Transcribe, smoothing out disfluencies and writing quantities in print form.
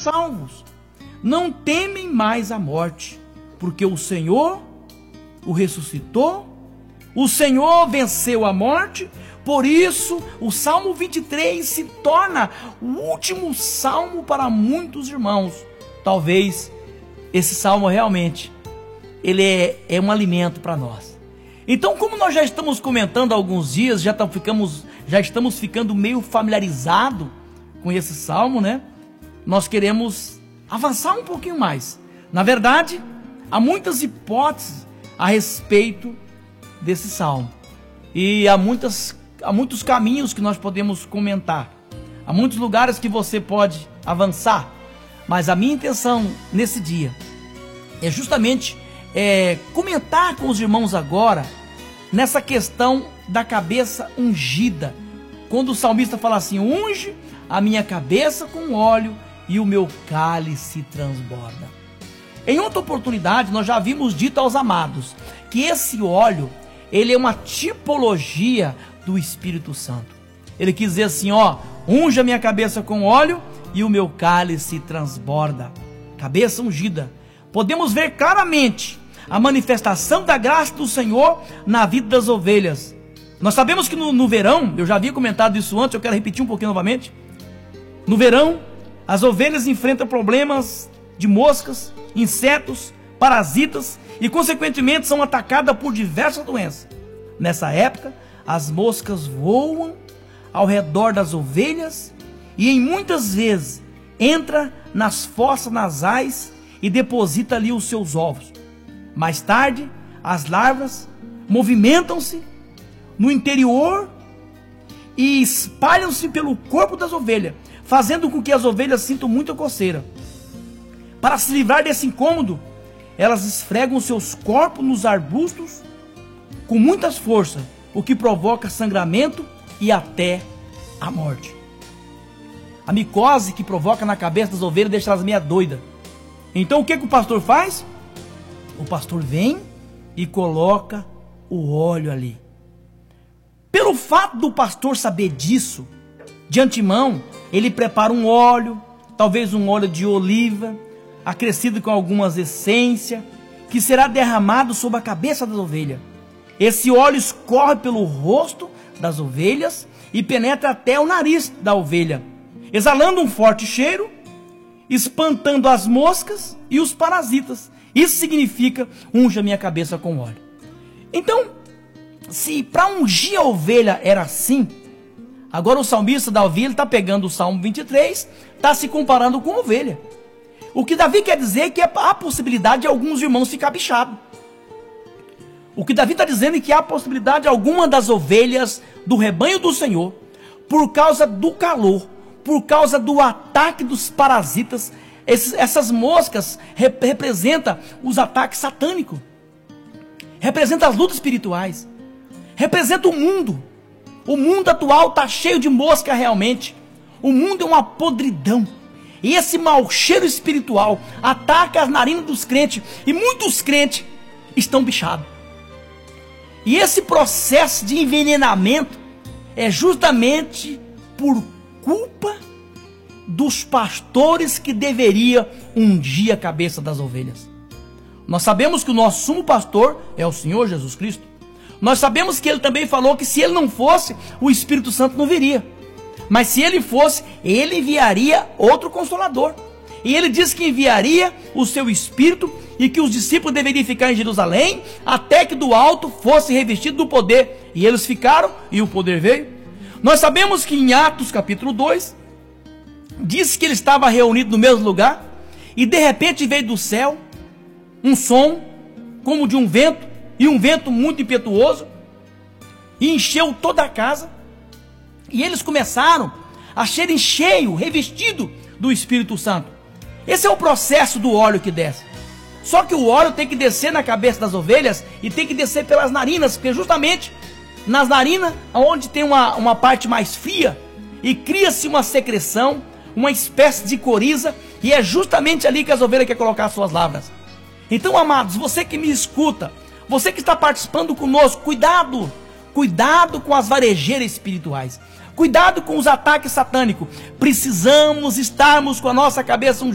salvos. Não temem mais a morte, porque o Senhor o ressuscitou, o Senhor venceu a morte. Por isso, o Salmo 23 se torna o último salmo para muitos irmãos. Talvez esse salmo realmente ele é um alimento para nós. Então, como nós já estamos comentando há alguns dias, já estamos ficando meio familiarizados com esse salmo, né? Nós queremos avançar um pouquinho mais. Na verdade, há muitas hipóteses a respeito desse salmo. E há muitos caminhos que nós podemos comentar. Há muitos lugares que você pode avançar. Mas a minha intenção nesse dia é justamente comentar com os irmãos agora nessa questão da cabeça ungida. Quando o salmista fala assim: unge a minha cabeça com óleo e o meu cálice transborda. Em outra oportunidade nós já havíamos dito aos amados que esse óleo, ele é uma tipologia do Espírito Santo. Ele quis dizer assim, unge a minha cabeça com óleo e o meu cálice transborda. Cabeça ungida. Podemos ver claramente a manifestação da graça do Senhor na vida das ovelhas. Nós sabemos que no verão, eu já havia comentado isso antes, eu quero repetir um pouquinho novamente. No verão, as ovelhas enfrentam problemas de moscas, insetos, parasitas e consequentemente são atacadas por diversas doenças. Nessa época, as moscas voam ao redor das ovelhas e em muitas vezes entra nas fossas nasais e deposita ali os seus ovos. Mais tarde, as larvas movimentam-se no interior e espalham-se pelo corpo das ovelhas, fazendo com que as ovelhas sintam muita coceira. Para se livrar desse incômodo, elas esfregam seus corpos nos arbustos com muitas forças, o que provoca sangramento e até a morte. A micose que provoca na cabeça das ovelhas deixa elas meio doidas. Então o que o pastor faz? O pastor vem e coloca o óleo ali. Pelo fato do pastor saber disso, de antemão, ele prepara um óleo, talvez um óleo de oliva, acrescido com algumas essências, que será derramado sobre a cabeça das ovelhas. Esse óleo escorre pelo rosto das ovelhas e penetra até o nariz da ovelha, exalando um forte cheiro, espantando as moscas e os parasitas. Isso significa: unja minha cabeça com óleo. Então, se para ungir a ovelha era assim, agora o salmista Davi está pegando o Salmo 23, está se comparando com a ovelha. O que Davi quer dizer é que há a possibilidade de alguns irmãos ficar bichados. O que Davi está dizendo é que há a possibilidade de alguma das ovelhas do rebanho do Senhor, por causa do calor, por causa do ataque dos parasitas, essas moscas representam os ataques satânicos, representam as lutas espirituais, representam o mundo. O mundo atual está cheio de mosca realmente. O mundo é uma podridão. E esse mau cheiro espiritual ataca as narinas dos crentes. E muitos crentes estão bichados. E esse processo de envenenamento é justamente por culpa dos pastores que deveria ungir a cabeça das ovelhas. Nós sabemos que o nosso sumo pastor é o Senhor Jesus Cristo. Nós sabemos que ele também falou que se ele não fosse, o Espírito Santo não viria. Mas se ele fosse, ele enviaria outro Consolador. E ele disse que enviaria o seu Espírito e que os discípulos deveriam ficar em Jerusalém até que do alto fosse revestido do poder. E eles ficaram e o poder veio. Nós sabemos que em Atos capítulo 2, diz que ele estava reunido no mesmo lugar e de repente veio do céu um som como de um vento, e um vento muito impetuoso, e encheu toda a casa, e eles começaram a serem cheios, revestidos do Espírito Santo. Esse é o processo do óleo que desce. Só que o óleo tem que descer na cabeça das ovelhas e tem que descer pelas narinas, porque justamente nas narinas, onde tem uma parte mais fria, e cria-se uma secreção, uma espécie de coriza, e é justamente ali que as ovelhas querem colocar as suas lavras. Então, amados, você que me escuta, você que está participando conosco, cuidado com as varejeiras espirituais, cuidado com os ataques satânicos. Precisamos estarmos com a nossa cabeça